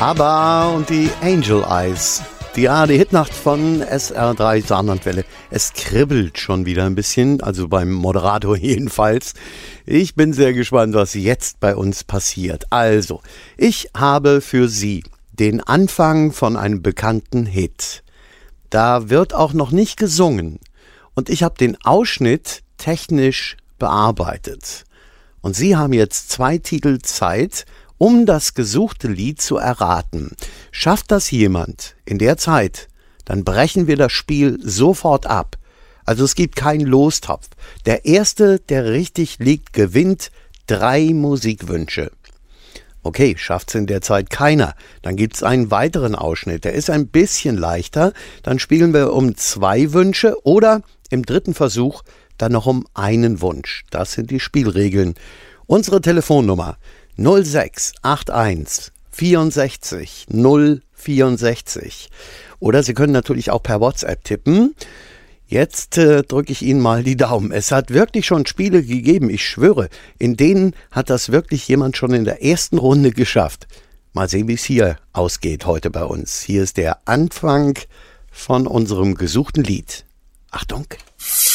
ABBA und die Angel Eyes. Die Hitnacht von SR3 Saarlandwelle. Es kribbelt schon wieder ein bisschen, also beim Moderator jedenfalls. Ich bin sehr gespannt, was jetzt bei uns passiert. Also, ich habe für Sie den Anfang von einem bekannten Hit. Da wird auch noch nicht gesungen. Und ich habe den Ausschnitt technisch bearbeitet. Und Sie haben jetzt 2 Titel Zeit, um das gesuchte Lied zu erraten. Schafft das jemand in der Zeit, dann brechen wir das Spiel sofort ab. Also es gibt keinen Lostopf. Der Erste, der richtig liegt, gewinnt 3 Musikwünsche. Okay, schafft's in der Zeit keiner. Dann gibt's einen weiteren Ausschnitt. Der ist ein bisschen leichter. Dann spielen wir um 2 Wünsche oder im dritten Versuch dann noch um einen Wunsch. Das sind die Spielregeln. Unsere Telefonnummer 0681 64 064. Oder Sie können natürlich auch per WhatsApp tippen. Jetzt drücke ich Ihnen mal die Daumen. Es hat wirklich schon Spiele gegeben, ich schwöre. In denen hat das wirklich jemand schon in der ersten Runde geschafft. Mal sehen, wie es hier ausgeht heute bei uns. Hier ist der Anfang von unserem gesuchten Lied. Achtung!